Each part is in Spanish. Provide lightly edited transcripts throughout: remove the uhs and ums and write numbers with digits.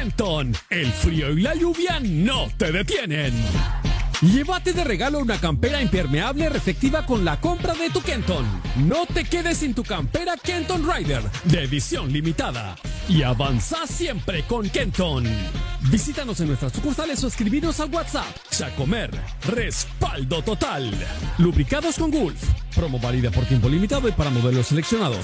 Kenton. El frío y la lluvia no te detienen. Llévate de regalo una campera impermeable reflectiva con la compra de tu Kenton. No te quedes sin tu campera Kenton Rider de edición limitada. Y avanza siempre con Kenton. Visítanos en nuestras sucursales o escribinos al WhatsApp. Chacomer, respaldo total. Lubricados con Gulf. Promo válida por tiempo limitado y para modelos seleccionados.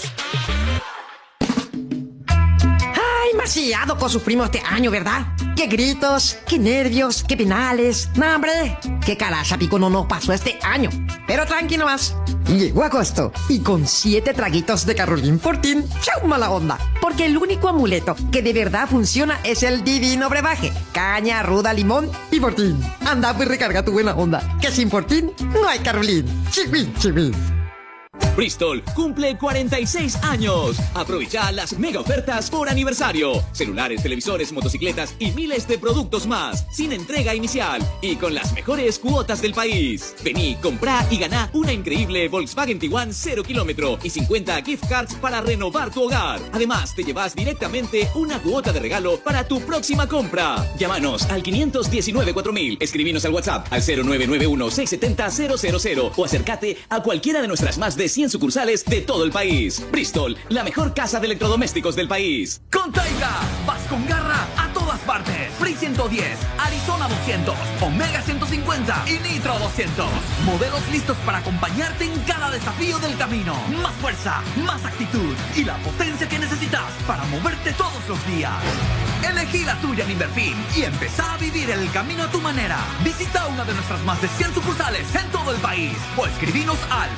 Demasiado sufrimos este año, ¿verdad? Qué gritos, qué nervios, qué penales. ¡No, hombre! ¡Qué caracha pico no nos pasó este año! Pero tranqui nomás. Llegó agosto y con 7 traguitos de Carolín Fortín, ¡chau mala onda! Porque el único amuleto que de verdad funciona es el divino brebaje. Caña, ruda, limón y Fortín. Anda pues recarga tu buena onda, que sin Fortín no hay Carolín. ¡Chiví, chiví! Bristol cumple 46 años. Aprovecha las mega ofertas por aniversario. Celulares, televisores, motocicletas y miles de productos más. Sin entrega inicial y con las mejores cuotas del país. Vení, comprá y ganá una increíble Volkswagen Tiguan 0 kilómetro y 50 gift cards para renovar tu hogar. Además, te llevas directamente una cuota de regalo para tu próxima compra. Llámanos al 519-4000. Escribinos al WhatsApp al 0991-670-000 o acércate a cualquiera de nuestras más de 100 sucursales de todo el país. Bristol, la mejor casa de electrodomésticos del país. Con Taiga, vas con garra a todas partes. Free 110, Arizona 200, Omega 150 y Nitro 200. Modelos listos para acompañarte en cada desafío del camino. Más fuerza, más actitud y la potencia que necesitas para moverte todos los días. Elegí la tuya en Inverfin y empezá a vivir el camino a tu manera. Visita una de nuestras más de 100 sucursales en todo el país o escribinos al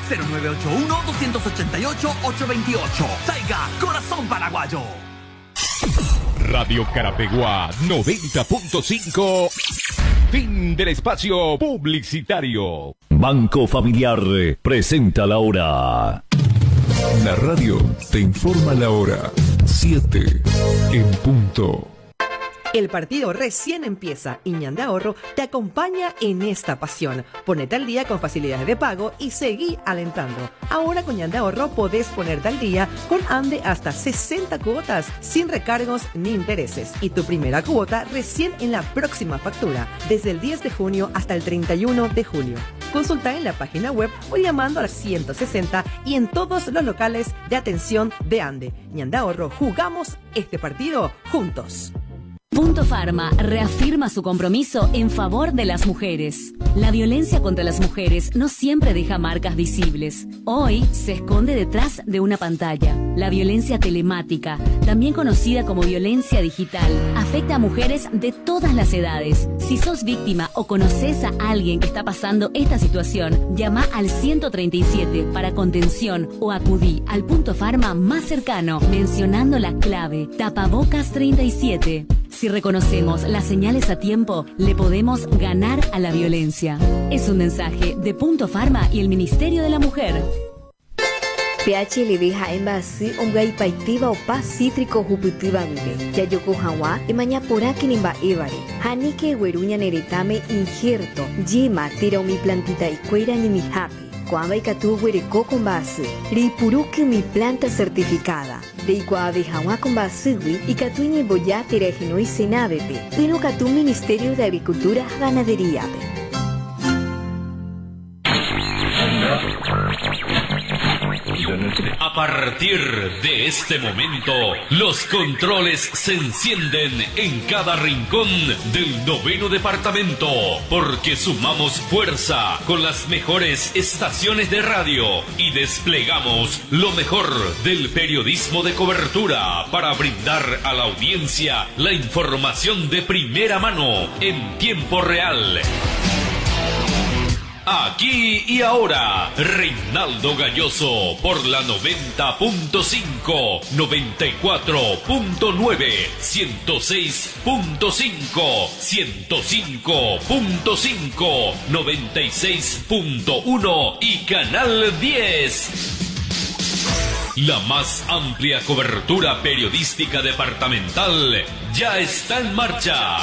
0981-288-828. Taiga, corazón paraguayo. Radio Carapeguá 90.5. Fin del espacio publicitario. Banco Familiar presenta la hora. La radio te informa la hora. 7 en punto. El partido recién empieza y Ñan de Ahorro te acompaña en esta pasión. Ponete al día con facilidades de pago y seguí alentando. Ahora con Ñan de Ahorro podés ponerte al día con Ande hasta 60 cuotas sin recargos ni intereses. Y tu primera cuota recién en la próxima factura, desde el 10 de junio hasta el 31 de julio. Consulta en la página web o llamando al 160 y en todos los locales de atención de Ande. Ñan de Ahorro, jugamos este partido juntos. Punto Pharma reafirma su compromiso en favor de las mujeres. La violencia contra las mujeres no siempre deja marcas visibles. Hoy se esconde detrás de una pantalla. La violencia telemática, también conocida como violencia digital, afecta a mujeres de todas las edades. Si sos víctima o conoces a alguien que está pasando esta situación, llama al 137 para contención o acudí al Punto Pharma más cercano mencionando la clave tapabocas 37. Si reconocemos las señales a tiempo, le podemos ganar a la violencia. Es un mensaje de Punto Pharma y el Ministerio de la Mujer. PH le deja en base un gai paitiva o paz cítrico jupitiva vive. Ya yo cojawa y mañana por aquí nimba evare. Hani que güeruña neretame injerto. Yema tira mi plantita y cuera ni mi happy. Cuamba y catu huereco con base. Ripuruque mi planta certificada. De iguave jawa con base y catuñi boya terejino y senabete. Pero catu Ministerio de Agricultura Ganadería. A partir de este momento, los controles se encienden en cada rincón del 9º departamento, porque sumamos fuerza con las mejores estaciones de radio y desplegamos lo mejor del periodismo de cobertura para brindar a la audiencia la información de primera mano en tiempo real. Aquí y ahora, Reinaldo Galloso por la 90.5, 94.9, 106.5, 105.5, 96.1 y Canal 10. La más amplia cobertura periodística departamental ya está en marcha.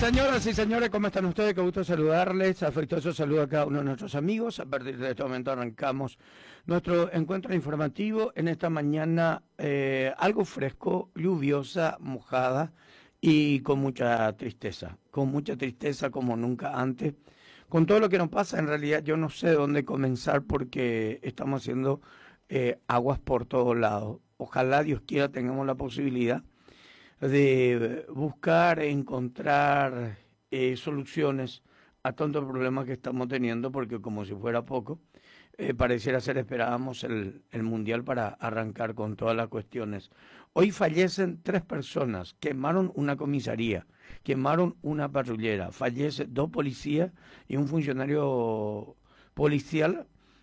Señoras y señores, ¿cómo están ustedes? Qué gusto saludarles. Afectuoso saludo a cada uno de nuestros amigos. A partir de este momento arrancamos nuestro encuentro informativo en esta mañana algo fresco, lluviosa, mojada y con mucha tristeza como nunca antes. Con todo lo que nos pasa, en realidad yo no sé dónde comenzar porque estamos haciendo aguas por todos lados. Ojalá Dios quiera tengamos la posibilidad de buscar, encontrar soluciones a tantos problemas que estamos teniendo, porque como si fuera poco, pareciera ser, esperábamos el Mundial para arrancar con todas las cuestiones. Hoy fallecen 3 personas, quemaron una comisaría, quemaron una patrullera, fallecen 2 policías y un funcionario policial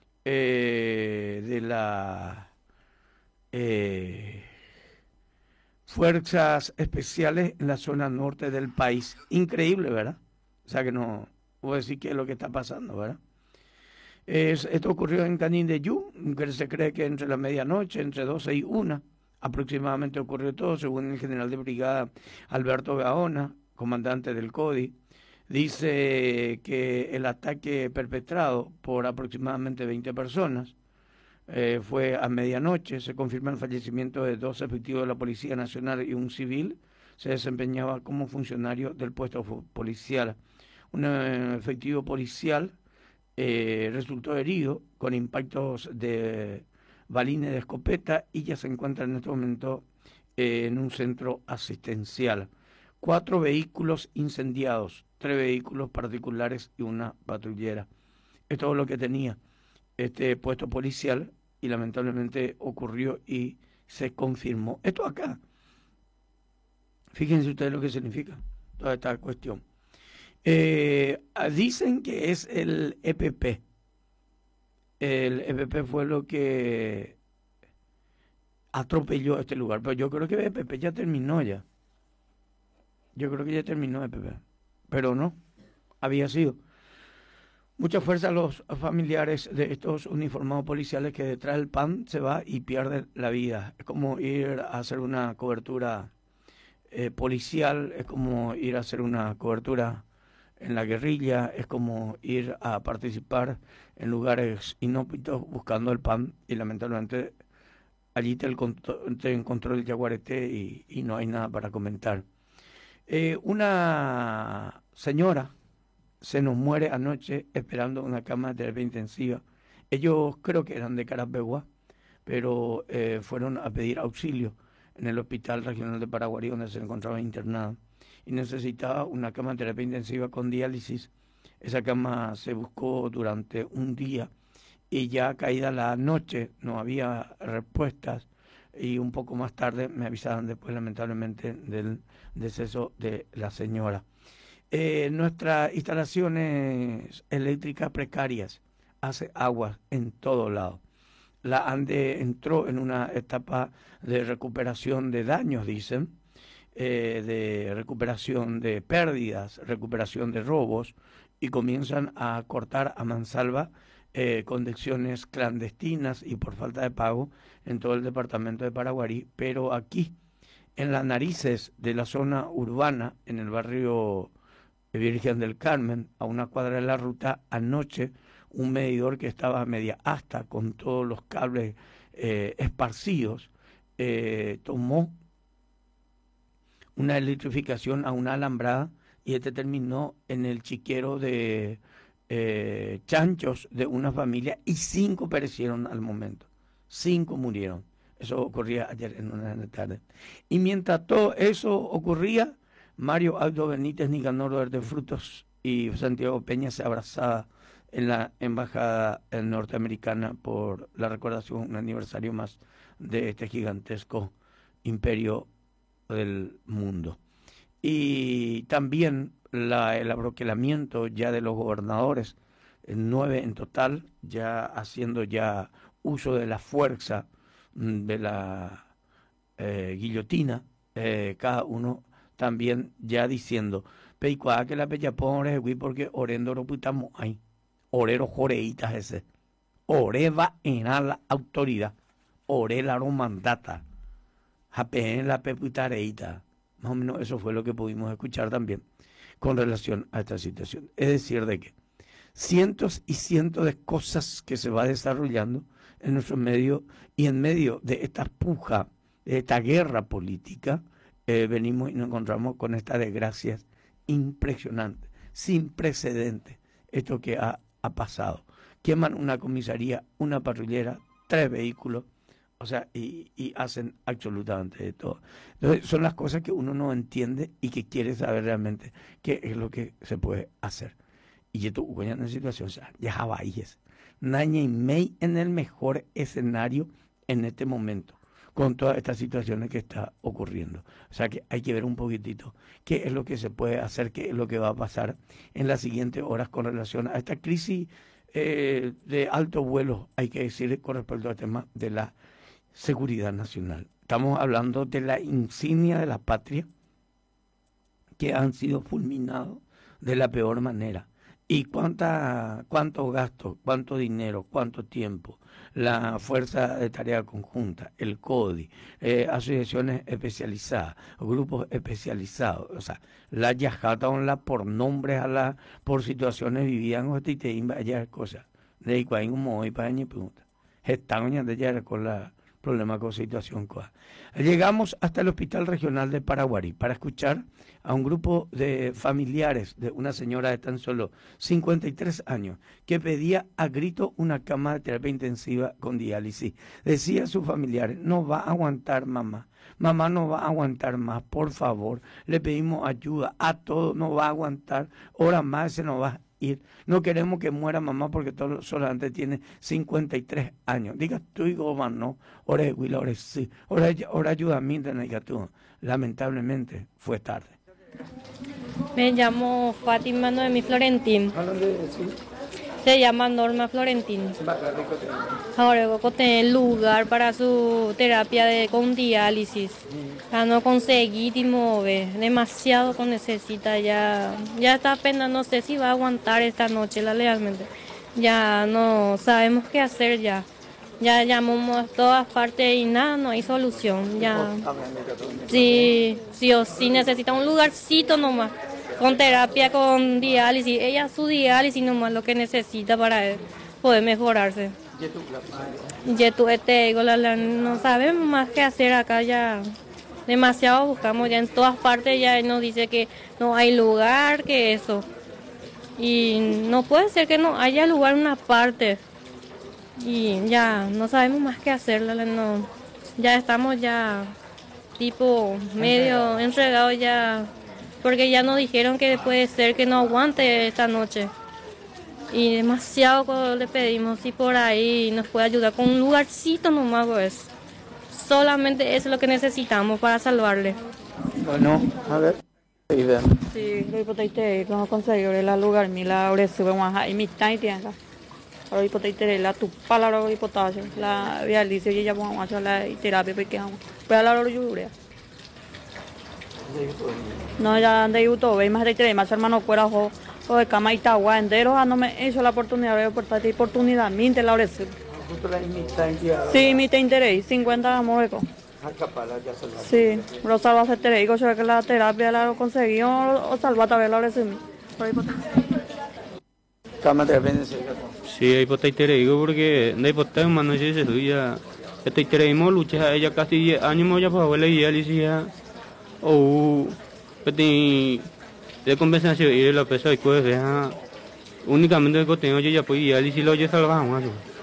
de la... fuerzas especiales en la zona norte del país. Increíble, ¿verdad? O sea que no voy a decir qué es lo que está pasando, ¿verdad? Esto ocurrió en Canindeyú, que se cree que entre la medianoche, entre 12 y 1, aproximadamente ocurrió todo, según el general de brigada Alberto Gaona, comandante del CODI. Dice que el ataque perpetrado por aproximadamente 20 personas fue a medianoche. Se confirma el fallecimiento de 2 efectivos de la Policía Nacional y un civil. Se desempeñaba como funcionario del puesto policial. Un efectivo policial resultó herido con impactos de balines de escopeta y ya se encuentra en este momento en un centro asistencial. 4 vehículos incendiados, 3 vehículos particulares y una patrullera. Es todo lo que tenía este puesto policial y lamentablemente ocurrió y se confirmó. Esto acá, fíjense ustedes lo que significa toda esta cuestión. Dicen que es el EPP. El EPP fue lo que atropelló este lugar, pero yo creo que el EPP ya terminó ya. Yo creo que ya terminó el EPP, pero no, había sido. Mucha fuerza a los familiares de estos uniformados policiales que detrás del PAN se va y pierde la vida. Es como ir a hacer una cobertura policial, es como ir a hacer una cobertura en la guerrilla, es como ir a participar en lugares inhóspitos buscando el PAN y lamentablemente allí te encontró el yaguareté y no hay nada para comentar. Una señora se nos muere anoche esperando una cama de terapia intensiva. Ellos creo que eran de Carapeguá, pero fueron a pedir auxilio en el Hospital Regional de Paraguarí, donde se encontraba internada, y necesitaba una cama de terapia intensiva con diálisis. Esa cama se buscó durante un día y ya caída la noche no había respuestas, y un poco más tarde me avisaron después lamentablemente del deceso de la señora. Nuestras instalaciones eléctricas precarias hace aguas en todo lado. La ANDE entró en una etapa de recuperación de daños, dicen, de recuperación de pérdidas, recuperación de robos, y comienzan a cortar a mansalva conexiones clandestinas y por falta de pago en todo el departamento de Paraguarí, pero aquí, en las narices de la zona urbana, en el barrio Virgen del Carmen, a una cuadra de la ruta, anoche un medidor que estaba a media asta con todos los cables esparcidos, tomó una electrificación a una alambrada y este terminó en el chiquero de chanchos de una familia y 5 perecieron al momento, 5 murieron. Eso ocurría ayer en una de la tarde. Y mientras todo eso ocurría, Mario Aldo Benítez, Nicanor de Frutos y Santiago Peña se abrazaban en la embajada norteamericana por la recordación, un aniversario más de este gigantesco imperio del mundo. Y también el abroquelamiento ya de los gobernadores, 9 en total, ya haciendo ya uso de la fuerza de la guillotina, cada uno también ya diciendo, peicua que la pechapón porque orendo lo putamos ahí, orero joreitas ese, oreva en la autoridad, ore la romandata, japen la peputareita. Más o menos eso fue lo que pudimos escuchar también con relación a esta situación. Es decir, de que cientos y cientos de cosas que se va desarrollando en nuestro medio y en medio de esta puja, de esta guerra política, venimos y nos encontramos con estas desgracias impresionantes, sin precedentes, esto que ha pasado. Queman una comisaría, una patrullera, 3 vehículos, o sea, y hacen absolutamente de todo. Entonces, son las cosas que uno no entiende y que quiere saber realmente qué es lo que se puede hacer. Y esto, en una situación, o sea, ya Hawái Naña y May en el mejor escenario en este momento, con todas estas situaciones que está ocurriendo. O sea que hay que ver un poquitito qué es lo que se puede hacer, qué es lo que va a pasar en las siguientes horas con relación a esta crisis de alto vuelo, hay que decir, con respecto al tema de la seguridad nacional. Estamos hablando de la insignia de la patria que han sido fulminados de la peor manera. ¿Y cuánto gasto, cuánto dinero, cuánto tiempo? La Fuerza de Tarea Conjunta, el CODI, asociaciones especializadas, grupos especializados, o sea, la yajata por nombres por situaciones vividas en este y vaya cosas. De ahí cuando muy para ni pregunta. Están de ya con la problema con situación. Llegamos hasta el Hospital Regional de Paraguarí para escuchar a un grupo de familiares de una señora de tan solo 53 años que pedía a grito una cama de terapia intensiva con diálisis. Decía a sus familiares, no va a aguantar mamá, mamá no va a aguantar más, por favor, le pedimos ayuda a todos, no va a aguantar, ahora más se nos va a ir. No queremos que muera mamá porque solamente tiene 53 años. Diga tú y Goma, no, ahora sí, ahora ayuda a mí, diga tú. Lamentablemente fue tarde. Me llamo Fátima Noemí Florentín. Se llama Norma Florentín. Ahora tiene lugar para su terapia con diálisis. Ya no conseguí mover, demasiado que necesita ya está apenas, no sé si va a aguantar esta noche realmente. Ya no sabemos qué hacer ya. Ya llamamos a todas partes y nada, no hay solución. Ya sí o sí necesita un lugarcito nomás, con terapia, con diálisis. Ella su diálisis nomás lo que necesita para poder mejorarse. No sabemos más qué hacer acá ya. Demasiado buscamos ya en todas partes, ya nos dice que no hay lugar, que eso. Y no puede ser que no haya lugar en una parte. Y ya no sabemos más qué hacer, no, ya estamos ya tipo medio enredados ya, porque ya nos dijeron que puede ser que no aguante esta noche. Y demasiado le pedimos si por ahí nos puede ayudar con un lugarcito nomás, pues. Solamente eso es lo que necesitamos para salvarle. Bueno, a ver. Sí, lo importante es conseguir el lugar, la hora sube más y mitad y tienda. Ahora importante la tu palabra de potasio, la diálisis y ya vamos a hacer la terapia porque vamos. Pero la hora yo no ya ande YouTube, ve más de tres, más hermano fuera o de cama y tagua entero, no me hizo la oportunidad de oportunidad, minte la hora sí, mi te interés, 50 amores. Sí, pero salva hacer terapia, digo yo que la terapia la conseguí o salva también la hora sí. Cama te vende. Sí, hay por digo porque no hay por tema, no sé si ya estoy tenemos lucha ella casi 10 años ya para la diálisis ya o de compensación y la pesa y cosas deja únicamente que tengo yo ya pues diálisis lo ya salvamos.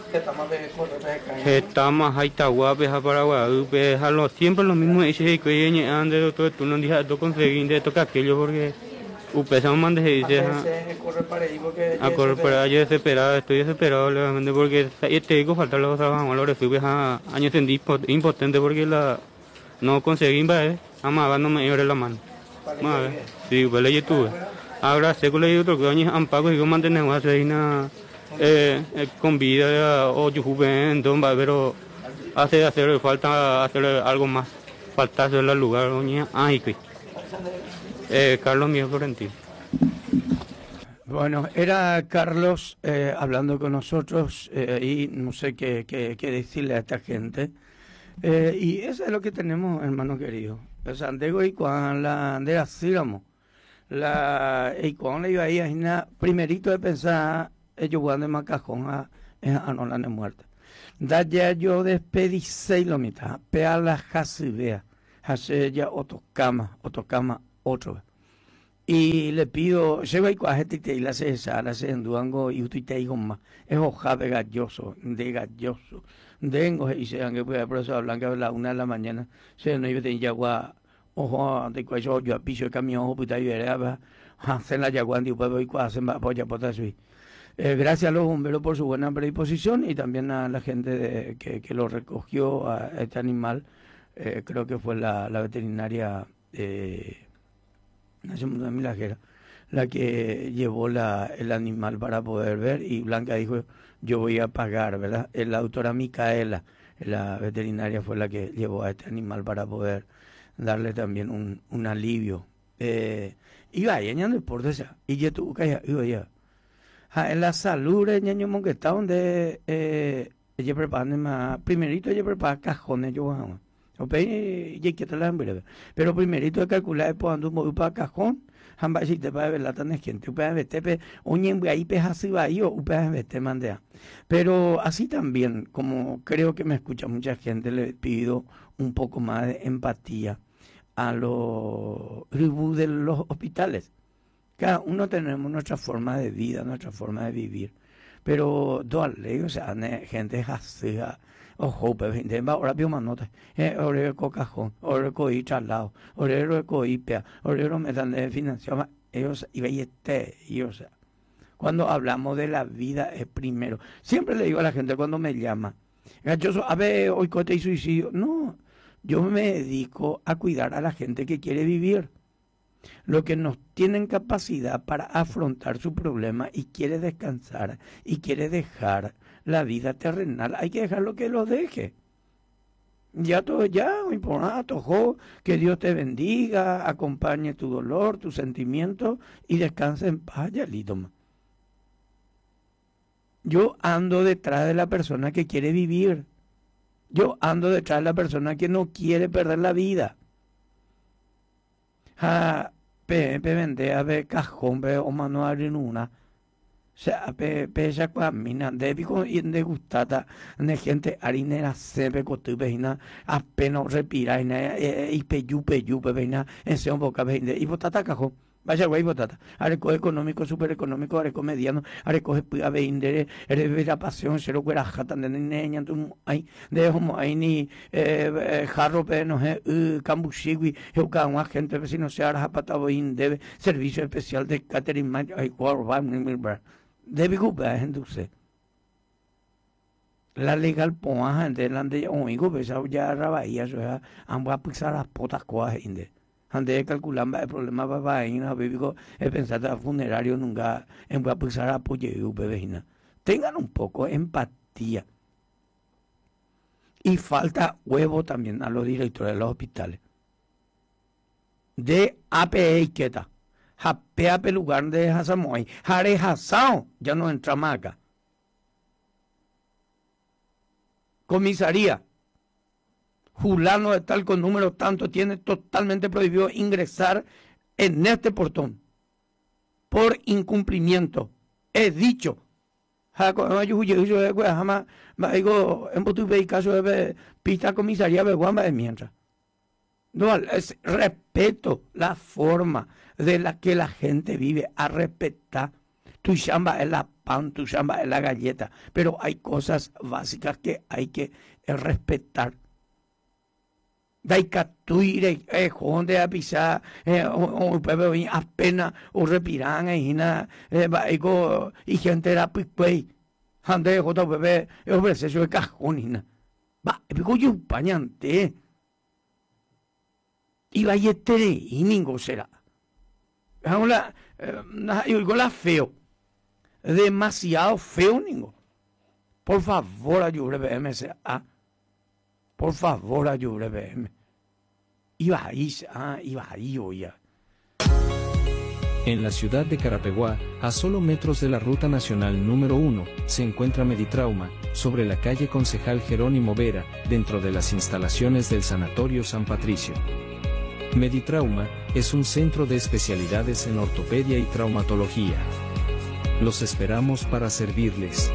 Estamos ahí Tahuape, Paraguay, siempre lo mismo dice que ande todo tú no dices tú conseguir de tocar aquello porque pesamos más de dice a correr para allá desesperado, estoy desesperado realmente porque te digo falta los trabajos ahora estuve a años impotente porque no conseguí amaba no me lloré la mano sí pues le tuve ahora sé que le otro que años ampago y yo mantenemos así con vida o juventud pero hacer falta hacer algo más falta hacer el lugar Carlos Mío Florentino. Bueno, era Carlos hablando con nosotros y no sé qué decirle a esta gente. Y eso es lo que tenemos, hermano querido. O sea, andego y cuando la andera sigamos, Y cuando iba ahí, primerito de pensar, ellos van de macajón a no la muerta. Da ya yo despedicé lo mitad, pea la jasibea, hace ya otro cama, otro. Y le pido, llego ahí con gente y la se sala, se enduango y usted digo más, es hoja de galloso. Dengo y se han que por eso hablan que a la 1 de la mañana, se no iba a tener yagua, ojo, de cuello, yo a piso de camión, puta y verá, hacen la yaguan, y puedo ir a hacer apoya por así. Gracias a los bomberos por su buena predisposición y también a la gente que lo recogió a este animal. Creo que fue la veterinaria Nación Milagera la que llevó el animal para poder ver, y Blanca dijo, yo voy a pagar, ¿verdad? La doctora Micaela, la veterinaria, fue la que llevó a este animal para poder darle también un alivio. Iba ahí en el deporte, y yo tuve que ir en la salud de ñaño monqueta donde ella prepara más primerito, ella prepara cajones yo vamos pero primerito de calcular por ando mover para cajón hamba si te va a ver la tan gente upa vete oñen ahí peja si va yo upa vete mandea. Pero así también, como creo que me escucha mucha gente, le pido un poco más de empatía a los ribú de los hospitales. Cada uno tenemos nuestra forma de vida, nuestra forma de vivir. Pero o sea, gente jasea, ojo, pero gente va ahora vio más notas, ahora cocajón, ahora coi traslado, ahora coi pea, ahora me dan de financiación, ellos y o sea, cuando hablamos de la vida es primero. Siempre le digo a la gente cuando me llama, yo a ver, hoy cote y suicidio, no, yo me dedico a cuidar a la gente que quiere vivir. Los que no tienen capacidad para afrontar su problema y quiere descansar y quiere dejar la vida terrenal, hay que dejarlo que lo deje. Ya todo, ya, no importa nada, tojo, que Dios te bendiga, acompañe tu dolor, tu sentimiento y descanse en paz, ya listo. Yo ando detrás de la persona que quiere vivir. Yo ando detrás de la persona que no quiere perder la vida. Vende a ver cajón o manual en una. O sea, ya cuamina, débico y de gustata, de gente harinera sebe cotubina, apenas respira, y peyu, peina, en se un boca vende, y botata cajón. Vaya güey botata, areco económico, super económico, areco mediano, areco a vender, la pasión, se lo cuera jatan de niña, ahí, de homo, ahí ni jarro, no sé, cambuchigui, una gente, vecino se hará patado debe, servicio especial de catering, ay, guarda, debe ocupar, gente, la legal poa, gente, la de oigo, pesado ya rabaía, eso ya, ambas pisar las potas coas, gente. Antes de calcular el problema para ir pensar a funerario nunca en voy a pensar apoyo vecina. Tengan un poco de empatía. Y falta huevo también a los directores de los hospitales. De APE y quieta. Japeape lugar de Hasamoy. Jare Hasao ya no entra más acá. Comisaría. Fulano de tal con número tanto tiene totalmente prohibido ingresar en este portón por incumplimiento. He dicho. Pista comisaría de mientras. No, es respeto la forma de la que la gente vive, a respetar. Tu chamba es la pan, tu chamba es la galleta, pero hay cosas básicas que hay que respetar. Daikatuire, jonde a pisar, apenas o respiran, y gente era picuey, ande jota bebé, ofrece eso de cajonina. Va, pico yo pañante. Y vaya y ningo será. Ahora, yo la feo. Demasiado feo, ningo. Por favor, ayúdame, MSA. Por favor, ayúdame. Iba ahí, oía. En la ciudad de Carapeguá, a solo metros de la ruta nacional número 1, se encuentra Meditrauma, sobre la calle Concejal Jerónimo Vera, dentro de las instalaciones del Sanatorio San Patricio. Meditrauma es un centro de especialidades en ortopedia y traumatología. Los esperamos para servirles.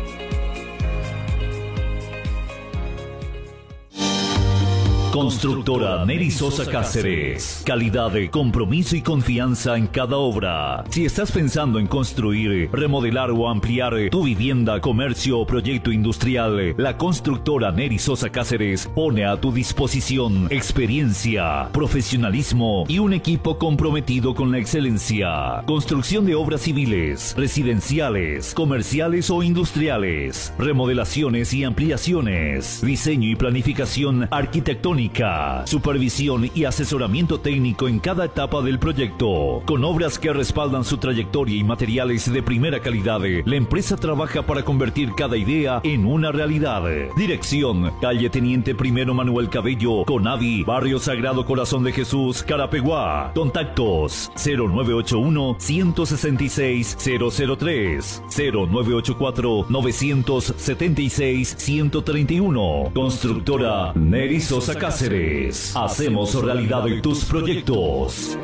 Constructora Neri Sosa Cáceres. Calidad, compromiso y confianza en cada obra. Si estás pensando en construir, remodelar o ampliar tu vivienda, comercio o proyecto industrial, la constructora Neri Sosa Cáceres pone a tu disposición experiencia, profesionalismo y un equipo comprometido con la excelencia. Construcción de obras civiles, residenciales, comerciales o industriales, remodelaciones y ampliaciones, diseño y planificación arquitectónica, supervisión y asesoramiento técnico en cada etapa del proyecto. Con obras que respaldan su trayectoria y materiales de primera calidad, la empresa trabaja para convertir cada idea en una realidad. Dirección: calle Teniente Primero Manuel Cabello, Conavi, Barrio Sagrado Corazón de Jesús, Carapeguá. Contactos: 0981-166-003, 0984-976-131. Constructora Neri Sosa Cáceres. Hacemos realidad tus proyectos.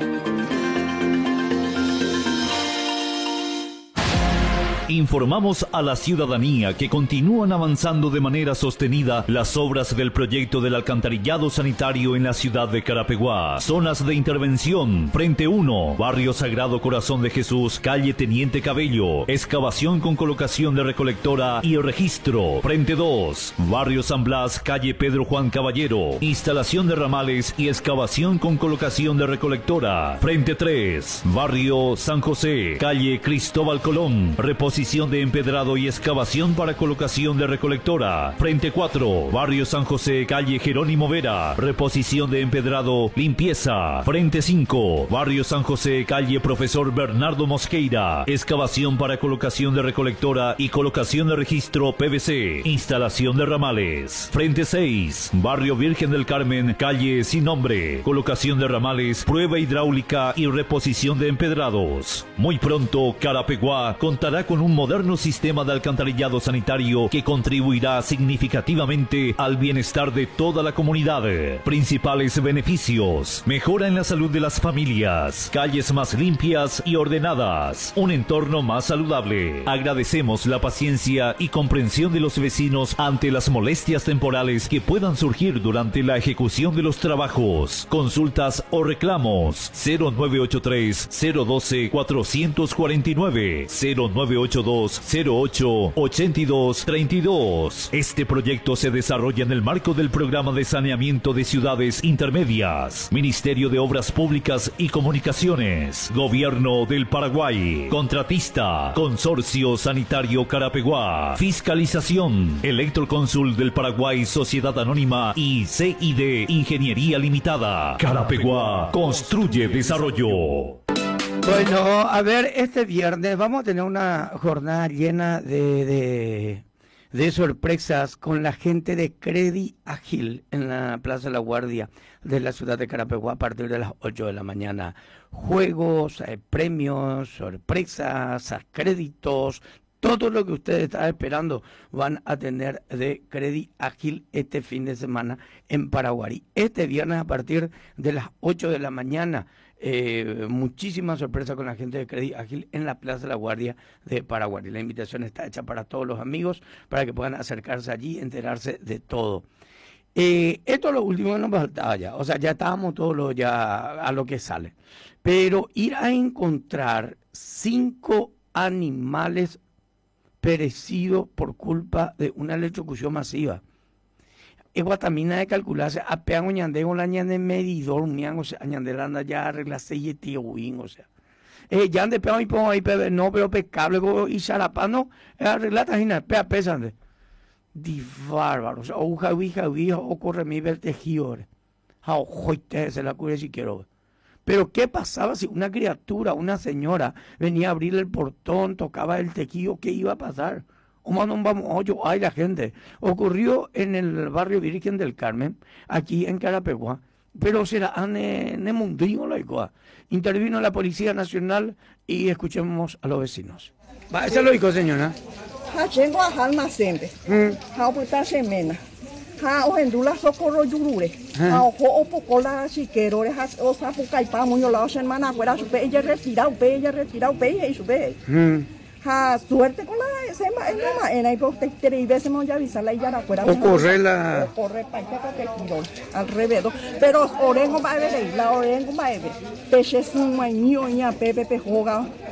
Informamos a la ciudadanía que continúan avanzando de manera sostenida las obras del proyecto del alcantarillado sanitario en la ciudad de Carapeguá. Zonas de intervención: Frente 1, Barrio Sagrado Corazón de Jesús, calle Teniente Cabello, excavación con colocación de recolectora y registro. Frente 2, Barrio San Blas, calle Pedro Juan Caballero, instalación de ramales y excavación con colocación de recolectora. Frente 3, Barrio San José, calle Cristóbal Colón, reposición de empedrado y excavación para colocación de recolectora. Frente 4, Barrio San José, calle Jerónimo Vera, reposición de empedrado, limpieza. Frente 5, Barrio San José, calle Profesor Bernardo Mosqueira, excavación para colocación de recolectora y colocación de registro PVC, instalación de ramales. Frente 6, Barrio Virgen del Carmen, calle Sin Nombre, colocación de ramales, prueba hidráulica y reposición de empedrados. Muy pronto, Carapeguá contará con un moderno sistema de alcantarillado sanitario que contribuirá significativamente al bienestar de toda la comunidad. Principales beneficios: mejora en la salud de las familias, calles más limpias y ordenadas, un entorno más saludable. Agradecemos la paciencia y comprensión de los vecinos ante las molestias temporales que puedan surgir durante la ejecución de los trabajos. Consultas o reclamos: 0983-012-449, 0982-08-8232. Este proyecto se desarrolla en el marco del Programa de Saneamiento de Ciudades Intermedias, Ministerio de Obras Públicas y Comunicaciones, Gobierno del Paraguay. Contratista: Consorcio Sanitario Carapeguá. Fiscalización: Electrocónsul del Paraguay, Sociedad Anónima y CID Ingeniería Limitada. Carapeguá construye desarrollo. Bueno, a ver, este viernes vamos a tener una jornada llena de sorpresas con la gente de Credit Ágil en la Plaza de la Guardia de la ciudad de Carapeguá a partir de las 8 de la mañana. Juegos, premios, sorpresas, créditos, todo lo que ustedes están esperando van a tener de Credit Ágil este fin de semana en Paraguay. Este viernes a partir de las 8 de la mañana. Muchísima sorpresa con la gente de Credit Ágil en la Plaza de la Guardia de Paraguay. La invitación está hecha para todos los amigos para que puedan acercarse allí y enterarse de todo. Esto es lo último que nos faltaba ya. O sea, ya estábamos todos ya a lo que sale. Pero ir a encontrar 5 animales perecidos por culpa de una electrocución masiva. Guatamina de calcularse a pean oñande o la ñande medidor unian o sea añande la ya arreglarse y tío win o sea ya de pean y pongo ahí no pero pecable y charapano arreglar tajina pea pesande di bárbaro o sea o javi o corre mi vertegior ha ojoite se la cure si quiero. Pero ¿qué pasaba si una criatura, una señora venía a abrir el portón, tocaba el tequillo? ¿Qué iba a pasar? Ay, la gente. Ocurrió en el barrio Virgen del Carmen, aquí en Carapeguá, pero será en Mundingo la igual. Intervino la Policía Nacional y escuchemos a los vecinos. Va, eso lo dijo, señora. Ja, o endula socorro yurure. A ojo o poco la chiquero, o sapo caipa muy olado, hermana, fuera su pe, ella retira, y su pe. Ja, suerte con la sema, es mamá, en ahí por te y veces ya avisarla y ya afuera. O correrla. O corre para que tiró al revés. Pero orengo va a ver, la orengo va a ver. Peche es un maño, pepe, pejoga.